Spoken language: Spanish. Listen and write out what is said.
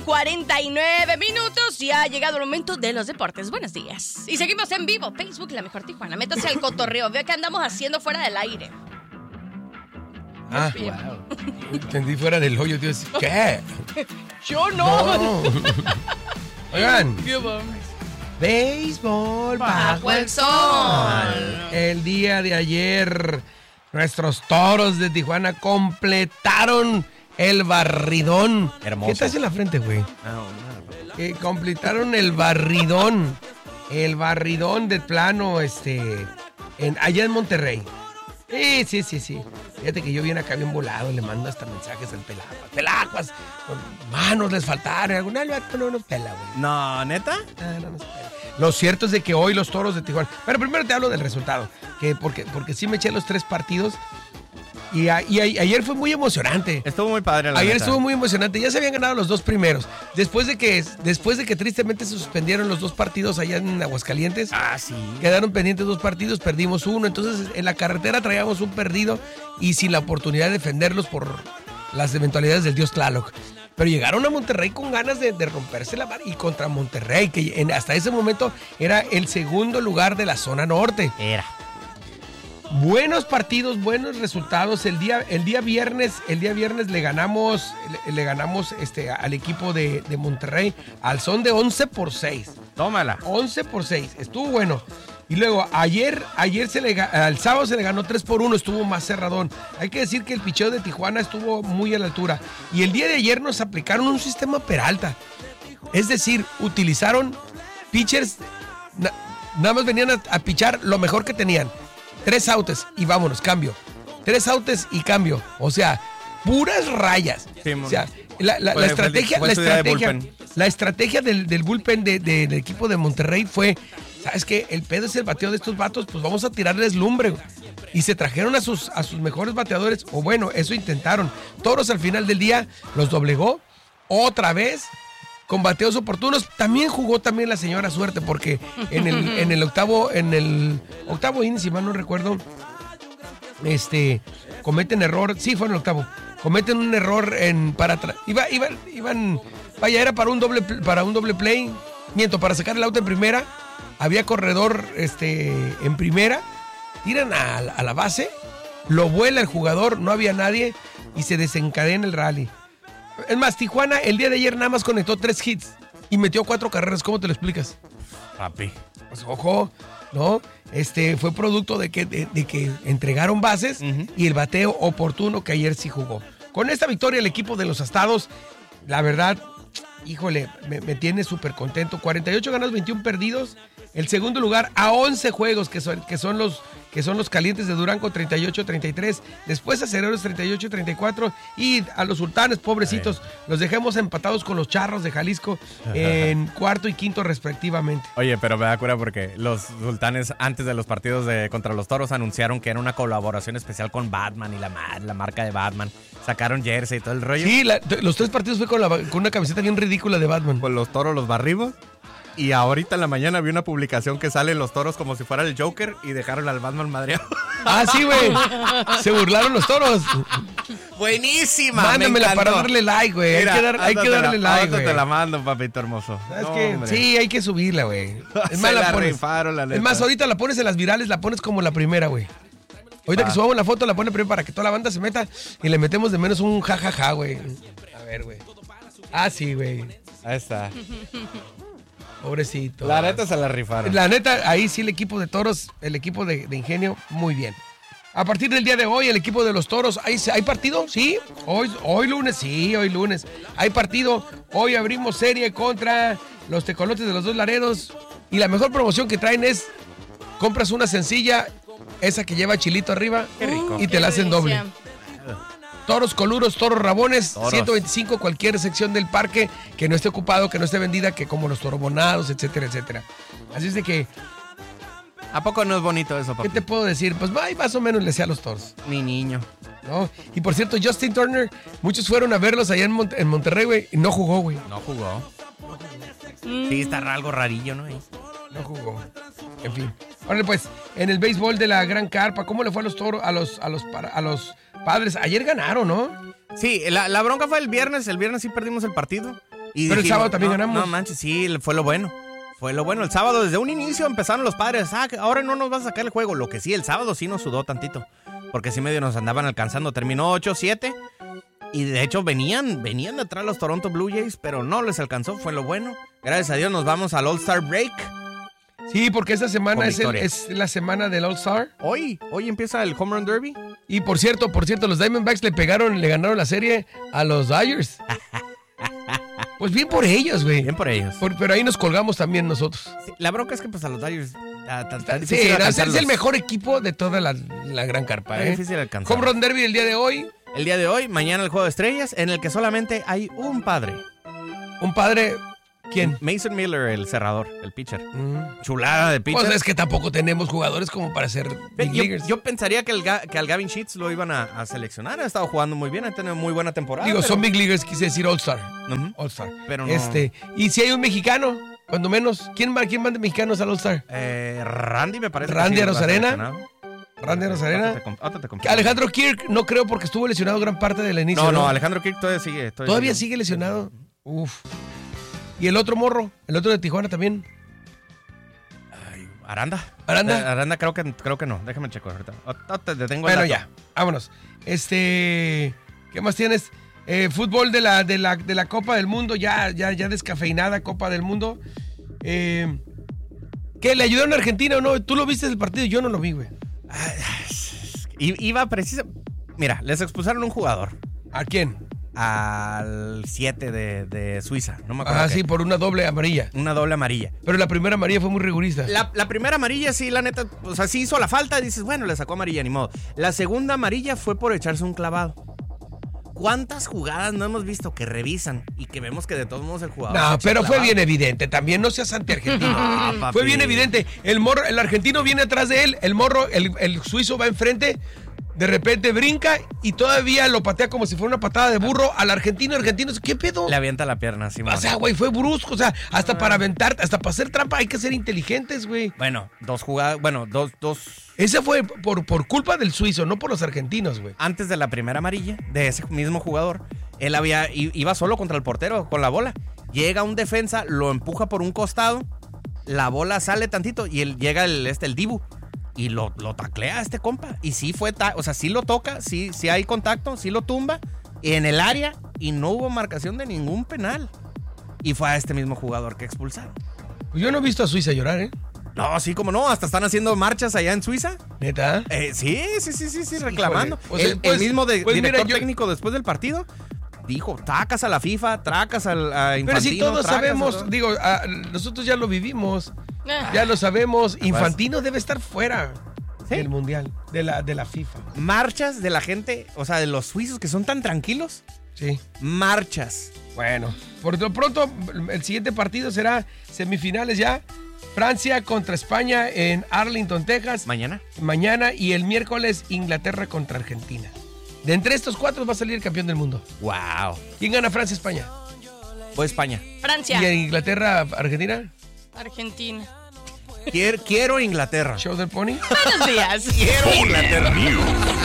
49 minutos. Ya ha llegado el momento de los deportes. Buenos días. Y seguimos en vivo. Facebook, La Mejor Tijuana. Métase al cotorreo. Veo que andamos haciendo fuera del aire. Wow. Entendí fuera del hoyo, Dios. ¿Qué? Yo no. Oigan. Béisbol bajo el sol. El día de ayer, nuestros Toros de Tijuana completaron el barridón. Hermoso. ¿Qué te hace en la frente, güey? Completaron el barridón. El barridón de plano, allá en Monterrey. Sí. Fíjate que yo bien acá bien volado, le mando hasta mensajes al Pelaguas. Manos les faltaron. Alguna no nos pela, güey. No, ¿neta? No nos pela. Lo cierto es de que hoy los Toros de Tijuana... Pero primero te hablo del resultado. Porque sí me eché los 3 partidos. Y ayer fue muy emocionante. Estuvo muy padre la Ayer neta. estuvo muy emocionante. Ya se habían ganado los 2 primeros. Después de que tristemente se suspendieron los 2 partidos allá en Aguascalientes. Sí. Quedaron pendientes 2 partidos, perdimos 1. Entonces en la carretera traíamos un perdido y sin la oportunidad de defenderlos por las eventualidades del dios Tlaloc. Pero llegaron a Monterrey con ganas de romperse la mano. Y contra Monterrey, que hasta ese momento era el segundo lugar de la zona norte. Buenos partidos, buenos resultados. El día viernes le ganamos al equipo de Monterrey al son de 11-6. Tómala. 11-6. Estuvo bueno. Y luego al sábado se le ganó 3-1, estuvo más cerradón. Hay que decir que el picheo de Tijuana estuvo muy a la altura. Y el día de ayer nos aplicaron un sistema Peralta. Es decir, utilizaron pitchers, nada más venían a pichar lo mejor que tenían. 3 outs y vámonos, cambio. 3 outs y cambio. O sea, puras rayas. Sí, o sea, la estrategia del bullpen del equipo de Monterrey fue, ¿sabes qué? El pedo es el bateo de estos vatos, pues vamos a tirarles lumbre. Y se trajeron a sus mejores bateadores, o bueno, eso intentaron. Toros al final del día los doblegó otra vez con bateos oportunos. También jugó la señora suerte, porque en el octavo inning, si mal no recuerdo, cometen error. Sí, fue en el octavo. Cometen un error para atrás. Era para un doble play. Para sacar el auto en primera. Había corredor en primera. Tiran a la base. Lo vuela el jugador. No había nadie. Y se desencadena el rally. Es más, Tijuana el día de ayer nada más conectó 3 hits y metió 4 carreras. ¿Cómo te lo explicas? Papi. Pues ojo, ¿no? Fue producto de que entregaron bases y el bateo oportuno que ayer sí jugó. Con esta victoria el equipo de los Astados, la verdad, híjole, me tiene súper contento. 48 ganados, 21 perdidos. El segundo lugar a 11 juegos que son los Calientes de Durango, 38-33. Después Acereros, 38-34. Y a los Sultanes, pobrecitos, los dejamos empatados con los Charros de Jalisco en cuarto y quinto respectivamente. Oye, pero me da cura porque los Sultanes antes de los partidos contra los Toros anunciaron que era una colaboración especial con Batman y la marca de Batman. Sacaron jersey y todo el rollo. Sí, los 3 partidos fue con una camiseta bien ridícula de Batman. Con los Toros los barrimos. Y ahorita en la mañana vi una publicación que salen los Toros como si fuera el Joker y dejaron al Batman madreado. Ah, sí, güey. Se burlaron los Toros. Buenísima. Mándamela para darle like, güey. Hay que darle like, güey. Te la mando, papito hermoso. Sí, hay que subirla, güey. Es más, Es más, ahorita la pones en las virales, la pones como la primera, güey. Ahorita que subamos la foto, la pone primero para que toda la banda se meta y le metemos de menos un jajaja, güey. A ver, güey. Ah, sí, güey. Ahí está. Pobrecito. La neta se la rifaron. La neta, ahí sí el equipo de Toros, el equipo de Ingenio, muy bien. A partir del día de hoy, el equipo de los Toros, ¿hay partido? Sí. Hoy lunes, sí, hoy lunes. Hay partido. Hoy abrimos serie contra los Tecolotes de los Dos Laredos. Y la mejor promoción que traen es, compras una sencilla, esa que lleva chilito arriba. Qué rico. Y te la hacen doble. Toros coluros, toros rabones, Toros. 125 cualquier sección del parque que no esté ocupado, que no esté vendida, que como los torobonados, etcétera, etcétera. Así es de que... ¿A poco no es bonito eso, papi? ¿Qué te puedo decir? Pues más o menos le sé a los Toros. Mi niño. ¿No? Y por cierto, Justin Turner, muchos fueron a verlos allá en Monterrey, güey, y no jugó, güey. No jugó. Sí, está algo rarillo, ¿no? No jugó. En fin. Órale, pues, en el béisbol de la Gran Carpa, ¿cómo le fue a los Toros, a los Padres? Ayer ganaron, ¿no? Sí, la bronca fue el viernes. El viernes sí perdimos el partido. Pero el sábado también ganamos. No manches, sí, fue lo bueno. Fue lo bueno. El sábado, desde un inicio, empezaron los padres. Ahora no nos vas a sacar el juego. Lo que sí, el sábado sí nos sudó tantito. Porque sí medio nos andaban alcanzando. Terminó 8-7. Y de hecho venían detrás los Toronto Blue Jays, pero no les alcanzó. Fue lo bueno. Gracias a Dios nos vamos al All-Star Break. Sí, porque esta semana es la semana del All-Star. Hoy empieza el Home Run Derby. Y por cierto, los Diamondbacks le ganaron la serie a los Dodgers. Pues bien por ellos, güey. Bien por ellos. Pero ahí nos colgamos también nosotros. Sí, la bronca es que pues a los Dodgers... Sí, es el mejor equipo de toda la gran carpa. Es difícil alcanzar. Home Run Derby el día de hoy. El día de hoy, mañana el Juego de Estrellas, en el que solamente hay un padre. ¿Un padre? ¿Quién? Mason Miller, el cerrador, el pitcher. Chulada de pitcher. Pues es que tampoco tenemos jugadores como para ser big leaguers. Yo pensaría que al Gavin Sheets lo iban a seleccionar. Ha estado jugando muy bien, ha tenido muy buena temporada. Digo, son big leaguers, quise decir All-Star. All-Star. Pero no. Y si hay un mexicano, cuando menos, ¿quién van de mexicanos al All-Star? Randy, me parece. Randy que sí, Arozarena. Alejandro Kirk, no creo porque estuvo lesionado gran parte del inicio. No, Alejandro Kirk todavía sigue. ¿Todavía sigue lesionado? Uf. ¿Y el otro morro? ¿El otro de Tijuana también? Ay, ¿Aranda? ¿Aranda? Creo que no. Déjame checar ahorita. Te detengo. Bueno, ya. Vámonos. ¿Qué más tienes? Fútbol de la Copa del Mundo, ya descafeinada Copa del Mundo. ¿Qué? ¿Le ayudaron a Argentina o no? ¿Tú lo viste el partido? Yo no lo vi, güey. Iba preciso. Mira, les expulsaron un jugador. ¿A quién? Al 7 de Suiza. No me acuerdo. Ah, sí, por una doble amarilla. Una doble amarilla. Pero la primera amarilla fue muy rigurista. La primera amarilla, sí, la neta, o sea, sí hizo la falta. Dices, bueno, le sacó amarilla, ni modo. La segunda amarilla fue por echarse un clavado. ¿Cuántas jugadas no hemos visto que revisan y que vemos que de todos modos el jugador... No, pero fue bien evidente. También no seas anti-argentino. No, fue bien evidente. El argentino viene atrás de él. El morro, el suizo va enfrente. De repente brinca y todavía lo patea como si fuera una patada de burro al argentino. ¿Qué pedo? Le avienta la pierna, sí. O sea, güey, fue brusco. O sea, hasta para aventar, hasta para hacer trampa hay que ser inteligentes, güey. Bueno, dos jugadas, dos... Ese fue por culpa del suizo, no por los argentinos, güey. Antes de la primera amarilla de ese mismo jugador, él iba solo contra el portero con la bola. Llega un defensa, lo empuja por un costado, la bola sale tantito y llega el Dibu. Y lo taclea a este compa. Y sí fue, o sea, sí lo toca, sí hay contacto, sí lo tumba en el área y no hubo marcación de ningún penal. Y fue a este mismo jugador que expulsaron. Pues yo no he visto a Suiza llorar, ¿eh? No, sí, como no, hasta están haciendo marchas allá en Suiza. ¿Neta? Sí, reclamando. Híjole. El director técnico después del partido dijo, tracas a la FIFA, tracas a Infantino. Pero si todos sabemos, nosotros ya lo vivimos. Ya lo sabemos, Infantino debe estar fuera del Mundial, de la FIFA. Marchas de la gente, o sea, de los suizos que son tan tranquilos. Sí. Marchas. Bueno, por lo pronto, el siguiente partido será semifinales ya. Francia contra España en Arlington, Texas. Mañana y el miércoles Inglaterra contra Argentina. De entre estos cuatro va a salir el campeón del mundo. Wow. ¿Quién gana, Francia, España? Pues España. Francia. ¿Y en Inglaterra, Argentina? Argentina. Quiero Inglaterra. ¿Show del Pony? Buenos días. Quiero Inglaterra.